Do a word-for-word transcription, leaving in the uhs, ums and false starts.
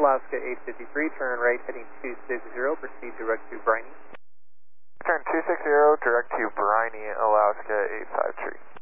Alaska eight fifty-three, turn right heading two six zero, proceed direct to Briney. Turn two six zero, direct to Briney, Alaska eight five three.